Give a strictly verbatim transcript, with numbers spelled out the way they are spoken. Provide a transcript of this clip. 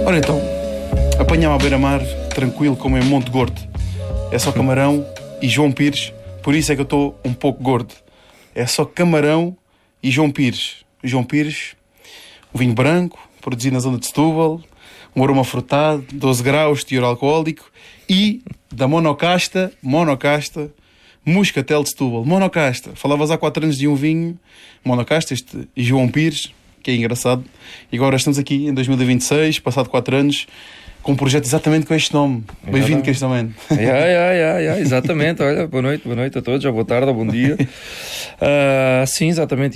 Ora então, apanhar-me à beira-mar, tranquilo, como em Monte Gordo. É só camarão e João Pires, por isso é que eu estou um pouco gordo. É só camarão e João Pires. João Pires, um vinho branco, produzido na zona de Setúbal, um aroma frutado, doze graus, teor alcoólico e da monocasta, monocasta, Moscatel de Setúbal. Monocasta. Falavas há quatro anos de um vinho, monocasta, este João Pires, que é engraçado. E agora estamos aqui em dois mil e vinte e seis, passado quatro anos, com um projeto exatamente com este nome. Bem-vindo, Cristiano. Yeah, yeah, yeah, yeah, exatamente. Olha, boa noite, boa noite a todos, ou boa tarde, ou bom dia. Uh, sim, exatamente.